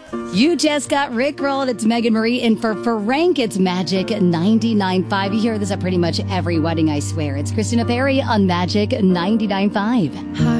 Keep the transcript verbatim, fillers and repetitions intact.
You just got Rickrolled. It's Megan Marie. And for Frank, it's Magic ninety-nine point five. You hear this at pretty much every wedding, I swear. It's Christina Perry on Magic ninety-nine point five.